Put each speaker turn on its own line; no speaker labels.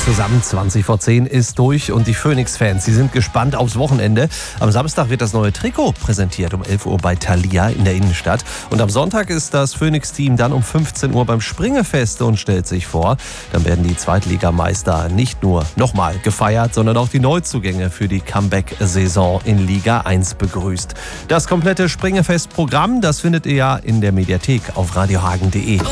zusammen. 20 vor 10 ist durch und die Phoenix-Fans, sie sind gespannt aufs Wochenende. Am Samstag wird das neue Trikot präsentiert um 11 Uhr bei Thalia in der Innenstadt. Und am Sonntag ist das Phoenix-Team dann um 15 Uhr beim Springefest und stellt sich vor. Dann werden die Zweitligameister nicht nur nochmal gefeiert, sondern auch die Neuzugänge für die Comeback-Saison in Liga 1 begrüßt. Das komplette Springefest-Programm, das findet ihr ja in der Mediathek auf radiohagen.de.